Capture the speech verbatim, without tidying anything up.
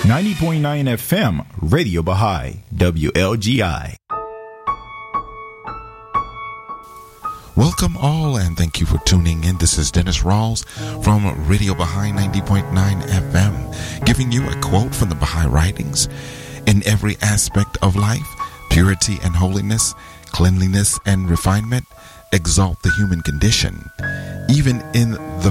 ninety point nine F M, Radio Baha'i, W L G I. Welcome all, and thank you for tuning in. This is Dennis Rawls from Radio Baha'i ninety point nine F M, giving you a quote from the Baha'i writings. In every aspect of life, purity and holiness, cleanliness and refinement exalt the human condition. Even in the